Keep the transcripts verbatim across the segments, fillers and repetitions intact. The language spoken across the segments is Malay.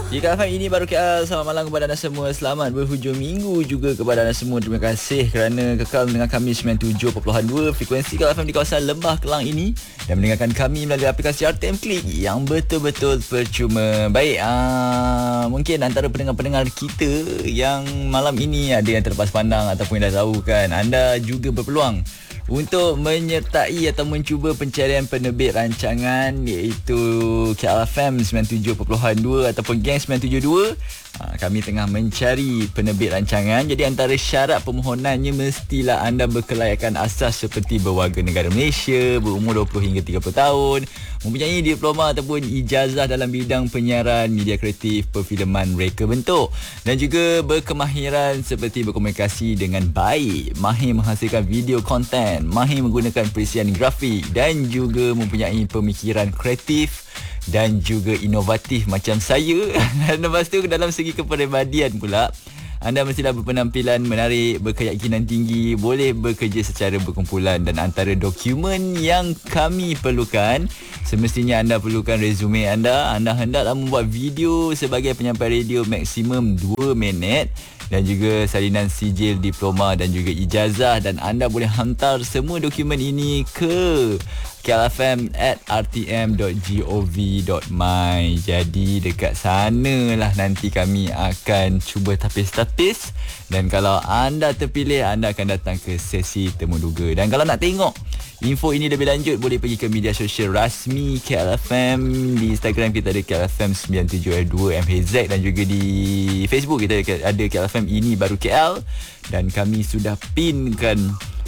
Jika F M ini baru K L, selamat malam kepada anda semua. Selamat berhujung minggu juga kepada anda semua. Terima kasih kerana kekal dengan kami sembilan puluh tujuh perpuluhan dua frekuensi K L F M di kawasan Lembah Kelang ini dan mendengarkan kami melalui aplikasi R T M Klik yang betul-betul percuma. Baik, aa, mungkin antara pendengar-pendengar kita yang malam ini ada yang terlepas pandang ataupun yang dah tahu kan, anda juga berpeluang untuk menyertai atau mencuba pencarian penerbit rancangan iaitu K L F M sembilan puluh tujuh perpuluhan dua ataupun Gang sembilan tujuh dua. Ha, kami tengah mencari penerbit rancangan. Jadi antara syarat permohonannya mestilah anda berkelayakan asas seperti berwarga negara Malaysia, berumur dua puluh hingga tiga puluh tahun, mempunyai diploma ataupun ijazah dalam bidang penyiaran, media kreatif, perfilman, reka bentuk dan juga berkemahiran seperti berkomunikasi dengan baik, mahir menghasilkan video konten, mahir menggunakan perisian grafik dan juga mempunyai pemikiran kreatif dan juga inovatif macam saya. Dan lepas tu dalam segi kepribadian pula, anda mestilah berpenampilan menarik, berkeyakinan tinggi, boleh bekerja secara berkumpulan. Dan antara dokumen yang kami perlukan, semestinya anda perlukan resume anda. Anda hendaklah membuat video sebagai penyampai radio maksimum dua minit dan juga salinan sijil, diploma dan juga ijazah. Dan anda boleh hantar semua dokumen ini ke k l f m at r t m dot gov dot my. Jadi dekat sanalah nanti kami akan cuba tapis-tapis, dan kalau anda terpilih, anda akan datang ke sesi temuduga. Dan kalau nak tengok info ini lebih lanjut, boleh pergi ke media sosial rasmi K L F M. Di Instagram kita ada K L F M sembilan tujuh dua M H Z dan juga di Facebook kita ada K L F M ini baru K L, dan kami sudah pinkan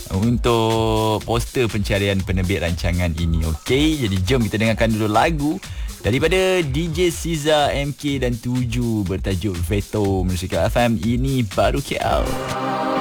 untuk poster pencarian penerbit rancangan ini. Okey, jadi jom kita dengarkan dulu lagu daripada D J Siza, M K dan tujuh bertajuk Veto. Musik K L F M ini baru K L.